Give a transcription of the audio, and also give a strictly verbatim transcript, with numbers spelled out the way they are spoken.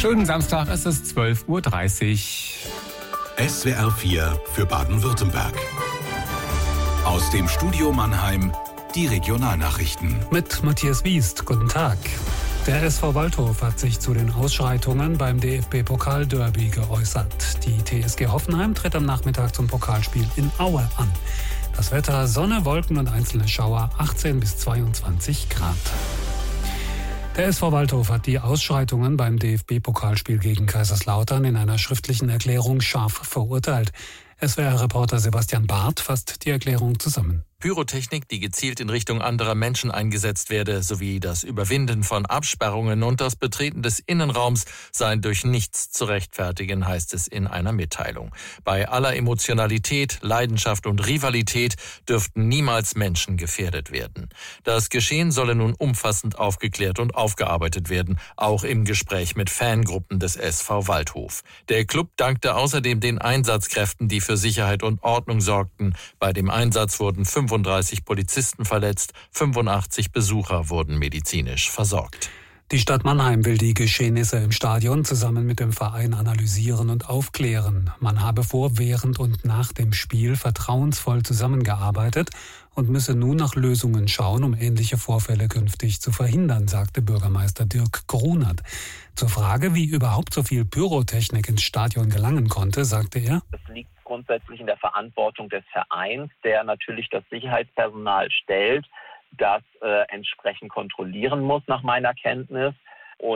Schönen Samstag, es ist zwölf Uhr dreißig. S W R vier für Baden-Württemberg. Aus dem Studio Mannheim die Regionalnachrichten. Mit Matthias Wiest, guten Tag. Der S V Waldhof hat sich zu den Ausschreitungen beim D F B-Pokal-Derby geäußert. Die T S G Hoffenheim tritt am Nachmittag zum Pokalspiel in Aue an. Das Wetter: Sonne, Wolken und einzelne Schauer, achtzehn bis zweiundzwanzig Grad. Der S V Waldhof hat die Ausschreitungen beim D F B-Pokalspiel gegen Kaiserslautern in einer schriftlichen Erklärung scharf verurteilt. S W R-Reporter Sebastian Barth fasst die Erklärung zusammen. Pyrotechnik, die gezielt in Richtung anderer Menschen eingesetzt werde, sowie das Überwinden von Absperrungen und das Betreten des Innenraums seien durch nichts zu rechtfertigen, heißt es in einer Mitteilung. Bei aller Emotionalität, Leidenschaft und Rivalität dürften niemals Menschen gefährdet werden. Das Geschehen solle nun umfassend aufgeklärt und aufgearbeitet werden, auch im Gespräch mit Fangruppen des S V Waldhof. Der Club dankte außerdem den Einsatzkräften, die für Sicherheit und Ordnung sorgten. Bei dem Einsatz wurden fünfunddreißig Polizisten verletzt, fünfundachtzig Besucher wurden medizinisch versorgt. Die Stadt Mannheim will die Geschehnisse im Stadion zusammen mit dem Verein analysieren und aufklären. Man habe vor, während und nach dem Spiel vertrauensvoll zusammengearbeitet und müsse nun nach Lösungen schauen, um ähnliche Vorfälle künftig zu verhindern, sagte Bürgermeister Dirk Grunert. Zur Frage, wie überhaupt so viel Pyrotechnik ins Stadion gelangen konnte, sagte er: Das liegt grundsätzlich in der Verantwortung des Vereins, der natürlich das Sicherheitspersonal stellt, das äh, entsprechend kontrollieren muss nach meiner Kenntnis.